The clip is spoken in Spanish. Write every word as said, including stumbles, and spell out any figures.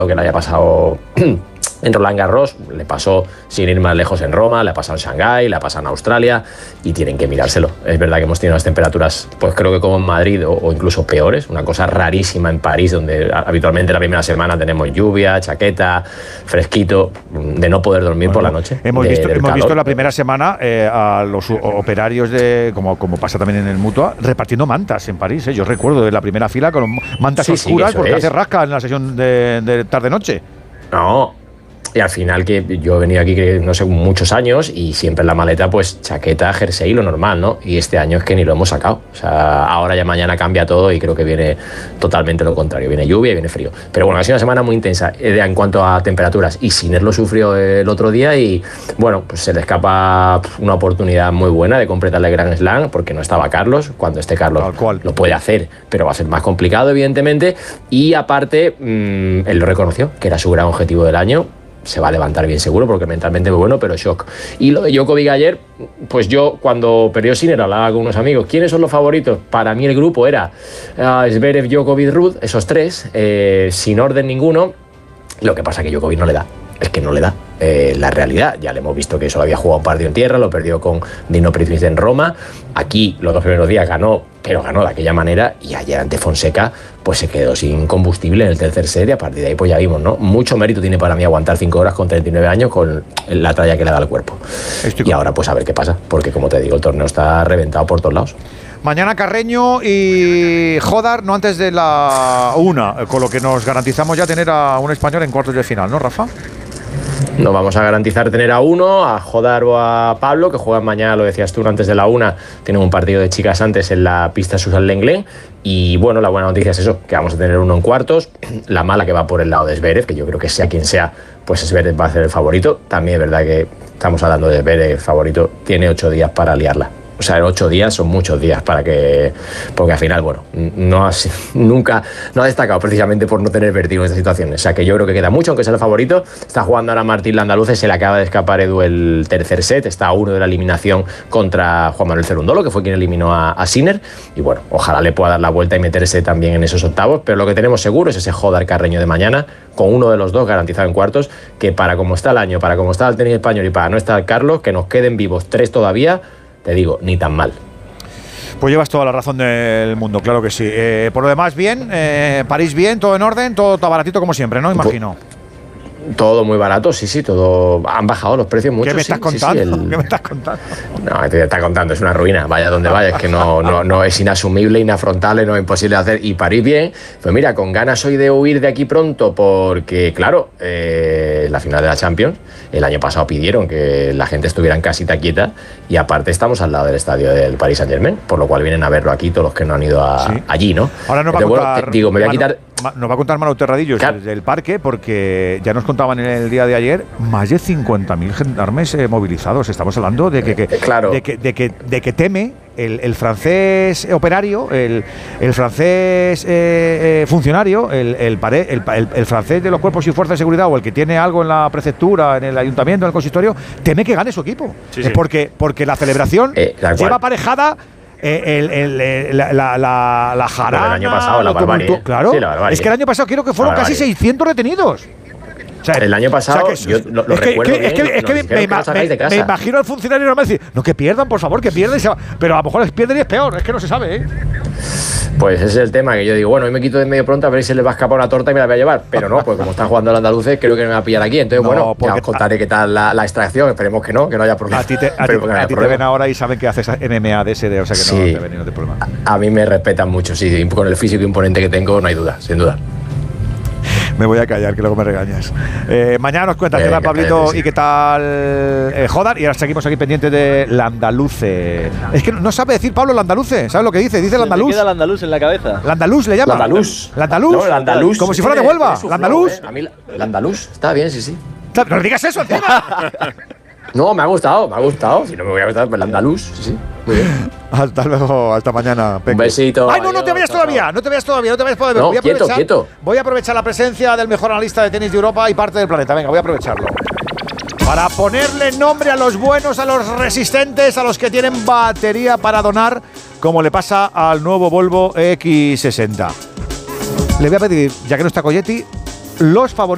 que le haya pasado en Roland Garros, le pasó sin ir más lejos en Roma, le ha pasado en Shanghái, le ha pasado en Australia y tienen que mirárselo. Es verdad que hemos tenido unas temperaturas, pues creo que como en Madrid o, o incluso peores, una cosa rarísima en París, donde habitualmente la primera semana tenemos lluvia, chaqueta, fresquito, de no poder dormir bueno, por la noche. Hemos, de, visto, hemos calor. visto la primera semana eh, a los operarios, de como, como pasa también en el Mutua, repartiendo mantas en París. ¿eh? Yo recuerdo de la primera fila con mantas sí, oscuras sí, porque es. hace rasca en la sesión de, de tarde-noche. No. Y al final que yo he venido aquí, que no sé, muchos años y siempre en la maleta, pues chaqueta, jersey, lo normal, ¿no? Y este año es que ni lo hemos sacado. O sea, ahora ya mañana cambia todo y creo que viene totalmente lo contrario. Viene lluvia y viene frío. Pero bueno, ha sido una semana muy intensa en cuanto a temperaturas. Y Sinner lo sufrió el otro día y, bueno, pues se le escapa una oportunidad muy buena de completar el Grand Slam porque no estaba Carlos. Cuando esté Carlos lo puede hacer, pero va a ser más complicado, evidentemente. Y aparte, mmm, él lo reconoció, que era su gran objetivo del año. Se va a levantar bien seguro porque mentalmente muy bueno, pero shock. Y lo de Djokovic ayer, pues yo cuando perdió Sinner hablaba con unos amigos, ¿quiénes son los favoritos? Para mí el grupo era uh, Zverev, Djokovic, Ruud, esos tres, eh, sin orden ninguno. Lo que pasa es que Djokovic no le da, es que no le da. Eh, la realidad, ya le hemos visto que solo había jugado un partido en tierra, lo perdió con Dino Pritis en Roma, aquí los dos primeros días ganó, pero ganó de aquella manera, y ayer ante Fonseca pues se quedó sin combustible en el tercer set y a partir de ahí pues ya vimos, ¿no? Mucho mérito tiene para mí aguantar cinco horas con treinta y nueve años con la tralla que le da al cuerpo. Estoy y ahora pues a ver qué pasa, porque como te digo, el torneo está reventado por todos lados. Mañana Carreño y Jodar, no antes de la una, con lo que nos garantizamos ya tener a un español en cuartos de final, ¿no, Rafa? Nos vamos a garantizar tener a uno, a Jodar o a Pablo, que juegan mañana, lo decías tú, antes de la una. Tienen un partido de chicas antes en la pista Susan Lenglen. Y bueno, la buena noticia es eso, que vamos a tener uno en cuartos. La mala que va por el lado de Zverev, que yo creo que sea quien sea, pues Zverev va a ser el favorito. También es verdad que estamos hablando de Zverev, favorito, tiene ocho días para liarla. O sea, en ocho días son muchos días para que... Porque al final, bueno, no has, nunca no ha destacado precisamente por no tener vértigo en estas situaciones. O sea, que yo creo que queda mucho, aunque sea el favorito. Está jugando ahora Martín Landaluce, se le acaba de escapar Edu el tercer set. Está a uno de la eliminación contra Juan Manuel Cerundolo, que fue quien eliminó a, a Sinner. Y bueno, ojalá le pueda dar la vuelta y meterse también en esos octavos. Pero lo que tenemos seguro es ese Jodar Carreño de mañana, con uno de los dos garantizado en cuartos, que para como está el año, para como está el tenis español y para no estar Carlos, que nos queden vivos tres todavía, te digo, ni tan mal. Pues llevas toda la razón del mundo, claro que sí. Eh, por lo demás, bien, eh, París bien, todo en orden, todo está baratito como siempre, ¿no? Imagino. Todo muy barato, sí, sí, todo. Han bajado los precios mucho. ¿Qué me estás sí, contando? Sí, sí, el... ¿Qué me estás contando? No, te está contando, es una ruina, vaya donde vaya, es que no, no, no es inasumible, inafrontable, no es imposible de hacer. Y París bien, pues mira, con ganas hoy de huir de aquí pronto, porque claro, eh, la final de la Champions, el año pasado pidieron que la gente estuviera en casita quieta, y aparte estamos al lado del estadio del Paris Saint-Germain, por lo cual vienen a verlo aquí todos los que no han ido a, sí. allí, ¿no? Ahora nos va a Entonces, contar, bueno, te, digo, me voy a quitar... Manu, nos va a contar Manu Terradillos claro. desde el parque, porque ya nos contaban en el día de ayer más de cincuenta mil gendarmes eh, movilizados. Estamos hablando de que, que, claro. de que, de que, de que teme el, el francés operario, el, el francés eh, eh, funcionario, el, el, el, el, el francés de los cuerpos y fuerzas de seguridad o el que tiene algo en la prefectura, en el ayuntamiento, en el consistorio, teme que gane su equipo. Sí, sí. Es porque, porque la celebración eh, lleva aparejada Eh, el, el, el, la, la, la, la jarana. El año pasado, la barbarie. Claro, sí, la barbarie. Es que el año pasado creo que fueron casi seiscientos retenidos. O sea, el año pasado, o sea, que, yo lo, lo es que, recuerdo que, bien, es que, es que me, me, me, me imagino al funcionario normal decir, no, que pierdan, por favor, que pierdan. Pero a lo mejor les pierden y es peor, es que no se sabe, ¿eh? Pues ese es el tema, que yo digo, bueno, hoy me quito de medio pronto a ver si se les va a escapar una torta y me la voy a llevar. Pero no, pues como están jugando los andaluces, creo que me va a pillar aquí. Entonces, no, bueno, ya os contaré qué tal la, la extracción, esperemos que no, que no haya problema. A ti te, a ti, a ti te ven ahora y saben que haces M M A de ese, de, o sea que sí, no te ven y no te problema. A, a mí me respetan mucho, sí, con el físico imponente que tengo, no hay duda, sin duda. Me voy a callar, que luego me regañas. Eh, mañana nos cuentas eh, qué tal Pablito cállate, sí. y qué tal eh, Jodar. Y ahora seguimos aquí pendientes de Landaluce. Es que no sabe decir Pablo Landaluce. ¿Sabes lo que dice? Dice Landaluz. Me queda Landaluz en la cabeza. Landaluz le llama. Landaluz. Landaluz. No, Landaluz. Como si fuera de Huelva. Landaluz. Eh. A mí Landaluz. Está bien, sí, sí. No le digas eso encima. No, me ha gustado, me ha gustado. Si no me voy a gustar, pues Landaluz. Sí, sí. Muy bien. Hasta luego, hasta mañana. Peco. Un besito. Ay, no, no te vayas todavía, no te vayas todavía, no te vayas todavía. No, voy a quieto, quieto. Voy a aprovechar la presencia del mejor analista de tenis de Europa y parte del planeta. Venga, voy a aprovecharlo. Para ponerle nombre a los buenos, a los resistentes, a los que tienen batería para donar, como le pasa al nuevo Volvo X sesenta. Le voy a pedir, ya que no está Coyetti, los favoritos.